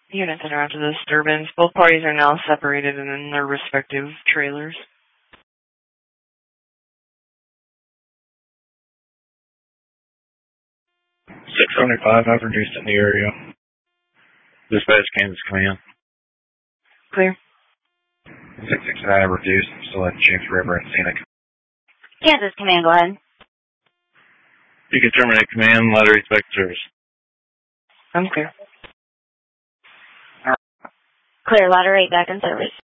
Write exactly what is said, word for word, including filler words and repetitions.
Units interrupted the disturbance. Both parties are now separated and in their respective trailers. six seventy-five, I've reduced in the area. Dispatch, Kansas Command. Clear. six sixty-nine, reduced. Still at James River and Scenic. Kansas Command, go ahead. You can terminate command, ladder respect service. I'm clear. Clear, ladder eight back in service.